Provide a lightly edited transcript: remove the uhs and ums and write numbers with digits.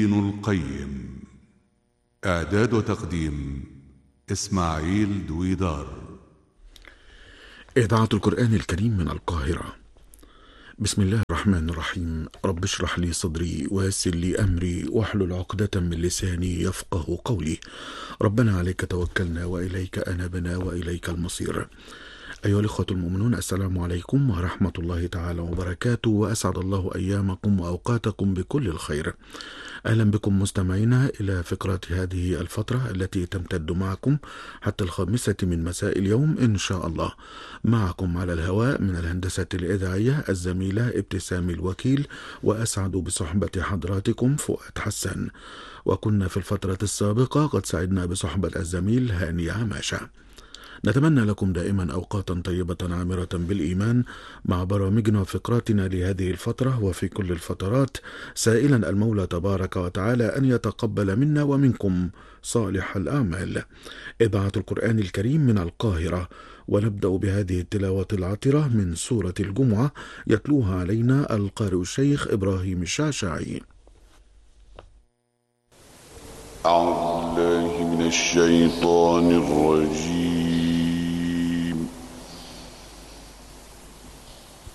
ابن القيم. إعداد وتقديم إسماعيل دويدار. إذاعة القرآن الكريم من القاهرة. بسم الله الرحمن الرحيم. رب اشرح لي صدري ويسر لي أمري واحلل عقدة من لساني يفقه قولي. ربنا عليك توكلنا وإليك أنبنا وإليك المصير. أيها الإخوة المؤمنون، السلام عليكم ورحمة الله تعالى وبركاته، وأسعد الله أيامكم وأوقاتكم بكل الخير. أهلا بكم مستمعينا إلى فقرات هذه الفترة التي تمتد معكم حتى 5 من مساء اليوم إن شاء الله. معكم على الهواء من الهندسة الإذاعية الزميلة ابتسام الوكيل، وأسعد بصحبة حضراتكم فؤاد حسن. وكنا في الفترة السابقة قد سعدنا بصحبة الزميل هاني عماشة. نتمنى لكم دائما أوقاتا طيبة عامرة بالإيمان مع برامجنا وفقراتنا لهذه الفترة وفي كل الفترات، سائلا المولى تبارك وتعالى أن يتقبل منا ومنكم صالح الأعمال. إذاعة القرآن الكريم من القاهرة، ونبدأ بهذه التلاوة العطرة من سورة الجمعة، يتلوها علينا القارئ الشيخ إبراهيم الشعشاعي. أعوذ بالله من الشيطان الرجيم.